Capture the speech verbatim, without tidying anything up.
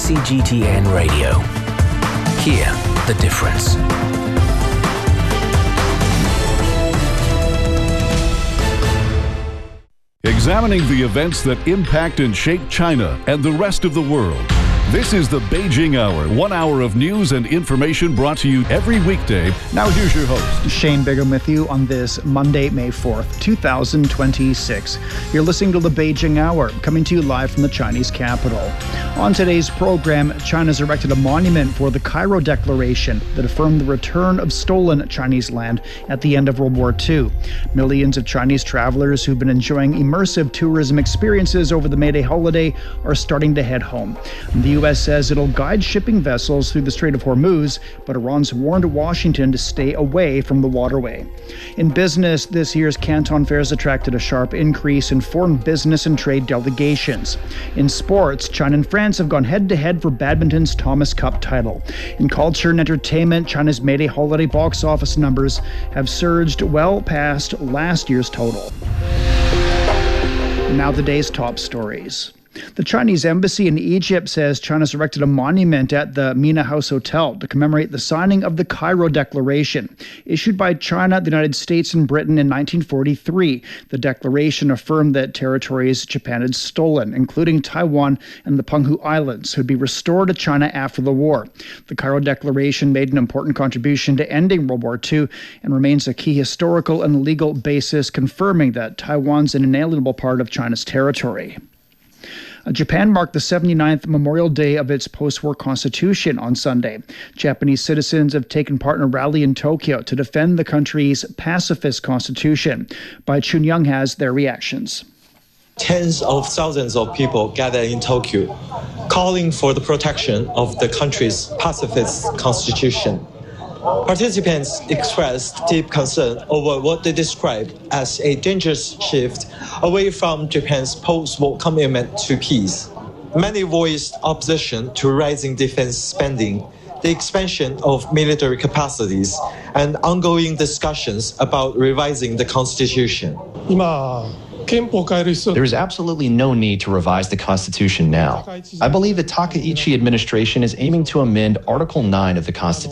C G T N Radio. Hear the difference. Examining the events that impact and shape China and the rest of the world. This is the Beijing Hour, one hour of news and information brought to you every weekday. Now here's your host, Shane Bigham, with you on this Monday, May fourth, two thousand twenty-six. You're listening to the Beijing Hour, coming to you live from the Chinese capital. On today's program, China's erected a monument for the Cairo Declaration that affirmed the return of stolen Chinese land at the end of World War Two. Millions of Chinese travelers who've been enjoying immersive tourism experiences over the May Day holiday are starting to head home. The U S says it'll guide shipping vessels through the Strait of Hormuz, but Iran's warned Washington to stay away from the waterway. In business, this year's Canton Fair has attracted a sharp increase in foreign business and trade delegations. In sports, China and France have gone head-to-head for badminton's Thomas Cup title. In culture and entertainment, China's May Day holiday box office numbers have surged well past last year's total. Now the day's top stories. The Chinese embassy in Egypt says China's erected a monument at the Mina House Hotel to commemorate the signing of the Cairo Declaration. Issued by China, the United States, and Britain in nineteen forty-three, the declaration affirmed that territories Japan had stolen, including Taiwan and the Penghu Islands, would be restored to China after the war. The Cairo Declaration made an important contribution to ending World War Two and remains a key historical and legal basis confirming that Taiwan's an inalienable part of China's territory. Japan marked the seventy-ninth Memorial Day of its post-war constitution on Sunday. Japanese citizens have taken part in a rally in Tokyo to defend the country's pacifist constitution. Bai Chun-young has their reactions. Tens of thousands of people gathered in Tokyo, calling for the protection of the country's pacifist constitution. Participants expressed deep concern over what they described as a dangerous shift away from Japan's post-war commitment to peace. Many voiced opposition to rising defense spending, the expansion of military capacities, and ongoing discussions about revising the constitution. There is absolutely no need to revise the Constitution now. I believe the Takaichi administration is aiming to amend Article nine of the Constitution